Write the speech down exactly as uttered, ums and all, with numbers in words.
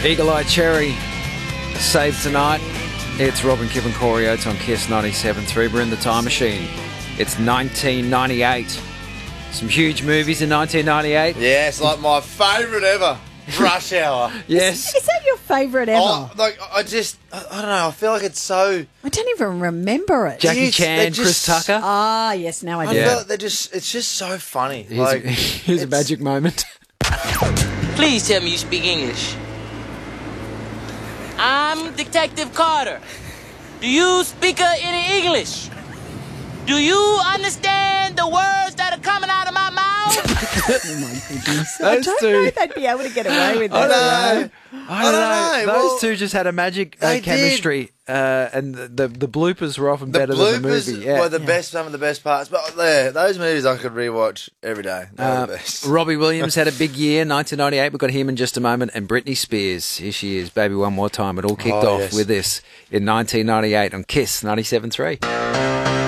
Eagle Eye Cherry, Save Tonight. It's Robin, Kip and Corey Oates on Kiss ninety-seven point three. We're in the time machine. It's nineteen ninety-eight. Some huge movies in nineteen ninety-eight. Yeah, it's like my favourite ever. Rush Hour. Yes. Is, is that your favourite ever? Oh, like, I just, I, I don't know, I feel like it's so... I don't even remember it. Jackie Yes, Chan, they're Chris just- Tucker. Ah, yes, now I I do. Yeah. feel like they're just, it's just so funny. Here's, like, a, here's a it's- magic moment. Please tell me you speak English. I'm Detective Carter. Do you speak uh, any English? Do you understand the words that are coming out of my mouth? Oh, my goodness. I Those don't two- know if they'd be able to get away with I that. don't know. I don't know. Those Well, two just had a magic uh, they did. chemistry, uh, and the, the the bloopers were often The better bloopers than the movie. Yeah. were the best, some of the best parts. But yeah, those movies I could rewatch every day. They're Uh, the best. Robbie Williams had a big year, nineteen ninety-eight. We've got him in just a moment. And Britney Spears, here she is, Baby One More Time. It all kicked Oh, off yes. with this in nineteen ninety-eight on Kiss ninety-seven point three.